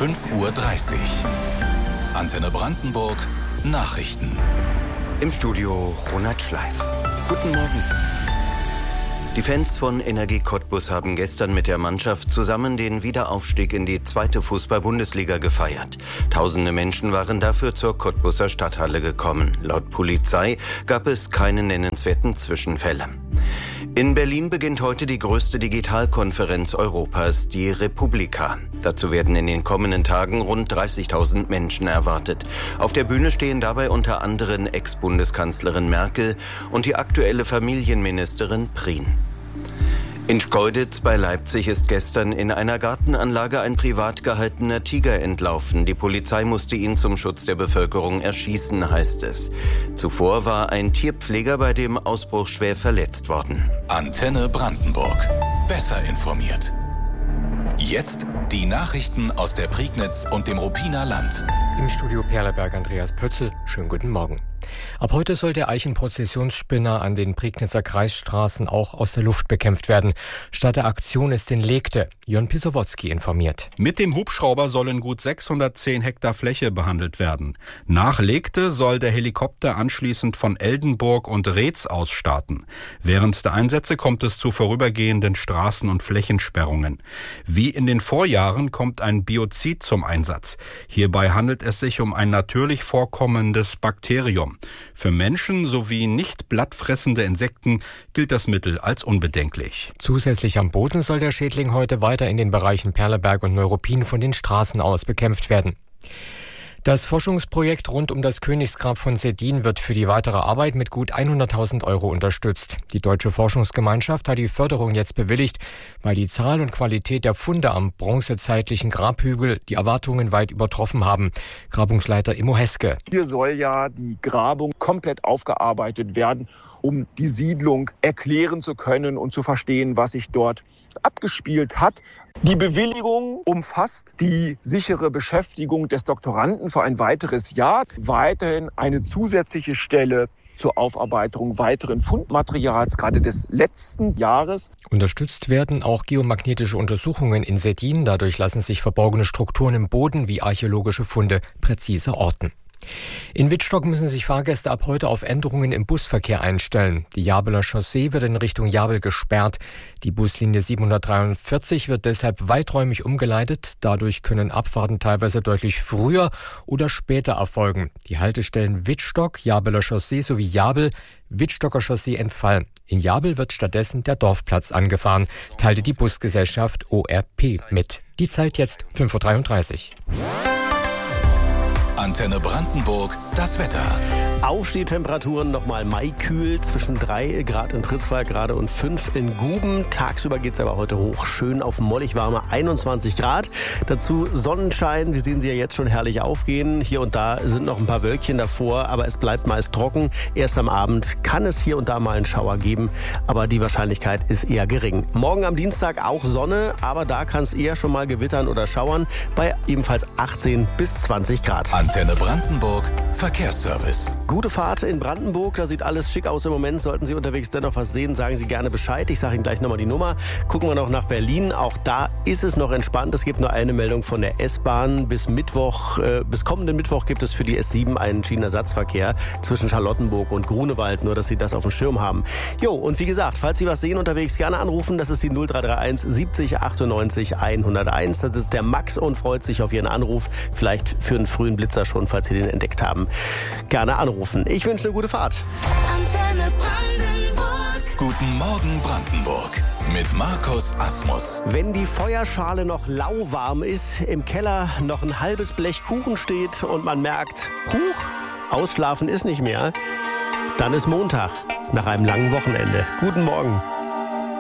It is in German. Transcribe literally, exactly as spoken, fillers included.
fünf Uhr dreißig. Antenne Brandenburg Nachrichten. Im Studio Ronald Schleif. Guten Morgen. Die Fans von Energie Cottbus haben gestern mit der Mannschaft zusammen den Wiederaufstieg in die zweite Fußball-Bundesliga gefeiert. Tausende Menschen waren dafür zur Cottbuser Stadthalle gekommen. Laut Polizei gab es keine nennenswerten Zwischenfälle. In Berlin beginnt heute die größte Digitalkonferenz Europas, die Republika. Dazu werden in den kommenden Tagen rund dreißigtausend Menschen erwartet. Auf der Bühne stehen dabei unter anderem Ex-Bundeskanzlerin Merkel und die aktuelle Familienministerin Prien. In Schkeuditz bei Leipzig ist gestern in einer Gartenanlage ein privat gehaltener Tiger entlaufen. Die Polizei musste ihn zum Schutz der Bevölkerung erschießen, heißt es. Zuvor war ein Tierpfleger bei dem Ausbruch schwer verletzt worden. Antenne Brandenburg. Besser informiert. Jetzt die Nachrichten aus der Prignitz und dem Ruppiner Land. Im Studio Perleberg Andreas Pötzl. Schönen guten Morgen. Ab heute soll der Eichenprozessionsspinner an den Prignitzer Kreisstraßen auch aus der Luft bekämpft werden. Statt der Aktion ist in Legte. Jörn Pisowotzki informiert. Mit dem Hubschrauber sollen gut sechshundertzehn Hektar Fläche behandelt werden. Nach Legte soll der Helikopter anschließend von Eldenburg und Reetz aus starten. Während der Einsätze kommt es zu vorübergehenden Straßen- und Flächensperrungen. Wie in den Vorjahren kommt ein Biozid zum Einsatz. Hierbei handelt es sich um ein natürlich vorkommendes Bakterium. Für Menschen sowie nicht blattfressende Insekten gilt das Mittel als unbedenklich. Zusätzlich am Boden soll der Schädling heute weiter in den Bereichen Perleberg und Neuruppin von den Straßen aus bekämpft werden. Das Forschungsprojekt rund um das Königsgrab von Seddin wird für die weitere Arbeit mit gut hunderttausend Euro unterstützt. Die Deutsche Forschungsgemeinschaft hat die Förderung jetzt bewilligt, weil die Zahl und Qualität der Funde am bronzezeitlichen Grabhügel die Erwartungen weit übertroffen haben. Grabungsleiter Immo Heske. Hier soll ja die Grabung komplett aufgearbeitet werden, um die Siedlung erklären zu können und zu verstehen, was sich dort abgespielt hat. Die Bewilligung umfasst die sichere Beschäftigung des Doktoranden für ein weiteres Jahr, weiterhin eine zusätzliche Stelle zur Aufarbeitung weiteren Fundmaterials, gerade des letzten Jahres. Unterstützt werden auch geomagnetische Untersuchungen in Seddin. Dadurch lassen sich verborgene Strukturen im Boden wie archäologische Funde präzise orten. In Wittstock müssen sich Fahrgäste ab heute auf Änderungen im Busverkehr einstellen. Die Jabeler Chaussee wird in Richtung Jabel gesperrt. Die Buslinie siebenhundertdreiundvierzig wird deshalb weiträumig umgeleitet. Dadurch können Abfahrten teilweise deutlich früher oder später erfolgen. Die Haltestellen Wittstock, Jabeler Chaussee sowie Jabel, Wittstocker Chaussee entfallen. In Jabel wird stattdessen der Dorfplatz angefahren, teilte die Busgesellschaft O R P mit. Die Zeit jetzt fünf Uhr dreiunddreißig. Antenne Brandenburg, das Wetter. Aufstehtemperaturen nochmal maikühl, zwischen drei Grad in Pritzwalk gerade und fünf in Guben. Tagsüber geht es aber heute hoch, schön auf mollig warme einundzwanzig Grad. Dazu Sonnenschein, wir sehen sie ja jetzt schon herrlich aufgehen. Hier und da sind noch ein paar Wölkchen davor, aber es bleibt meist trocken. Erst am Abend kann es hier und da mal einen Schauer geben, aber die Wahrscheinlichkeit ist eher gering. Morgen am Dienstag auch Sonne, aber da kann es eher schon mal gewittern oder schauern, bei ebenfalls achtzehn bis zwanzig Grad. Antenne Brandenburg, Verkehrsservice. Gute Fahrt in Brandenburg, da sieht alles schick aus im Moment. Sollten Sie unterwegs dennoch was sehen, sagen Sie gerne Bescheid. Ich sage Ihnen gleich nochmal die Nummer. Gucken wir noch nach Berlin. Auch da ist es noch entspannt. Es gibt nur eine Meldung von der S-Bahn. Bis Mittwoch, äh, bis kommenden Mittwoch gibt es für die S sieben einen Schienenersatzverkehr zwischen Charlottenburg und Grunewald. Nur, dass Sie das auf dem Schirm haben. Jo, und wie gesagt, falls Sie was sehen unterwegs, gerne anrufen. Das ist die null drei drei eins siebzig achtundneunzig hunderteins. Das ist der Max und freut sich auf Ihren Anruf. Vielleicht für einen frühen Blitzer schon, falls Sie den entdeckt haben. Gerne anrufen. Ich wünsche eine gute Fahrt. Antenne Brandenburg. Guten Morgen Brandenburg mit Markus Asmus. Wenn die Feuerschale noch lauwarm ist, im Keller noch ein halbes Blech Kuchen steht und man merkt, huch, ausschlafen ist nicht mehr, dann ist Montag nach einem langen Wochenende. Guten Morgen.